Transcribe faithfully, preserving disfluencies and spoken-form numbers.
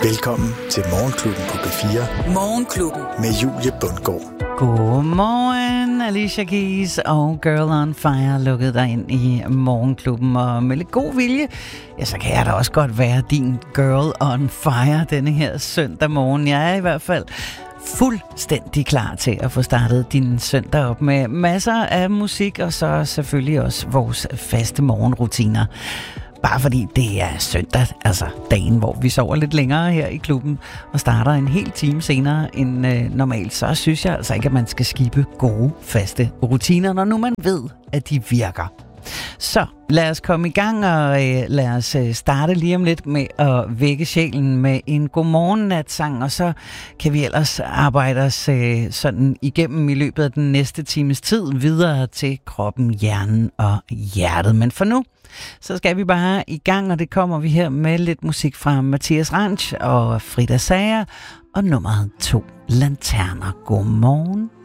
Velkommen til Morgenklubben på B fire. Morgenklubben med Julie Bundgaard. Godmorgen, Alicia Keys og Girl on Fire lukkede dig ind i Morgenklubben. Og med lidt god vilje, ja, så kan jeg da også godt være din Girl on Fire denne her søndag morgen. Jeg er i hvert fald fuldstændig klar til at få startet din søndag op med masser af musik, og så selvfølgelig også vores faste morgenrutiner. Bare fordi det er søndag, altså dagen, hvor vi sover lidt længere her i klubben og starter en hel time senere end øh, normalt, så synes jeg altså ikke, at man skal skippe gode, faste rutiner, når nu man ved, at de virker. Så lad os komme i gang, og øh, lad os øh, starte lige om lidt med at vække sjælen med en godmorgen-natsang, og så kan vi ellers arbejde os øh, sådan igennem i løbet af den næste times tid videre til kroppen, hjernen og hjertet. Men for nu, så skal vi bare i gang, og det kommer vi her med lidt musik fra Mathias Ranch og Frida Sager, og nummeret to Lanterner. Godmorgen.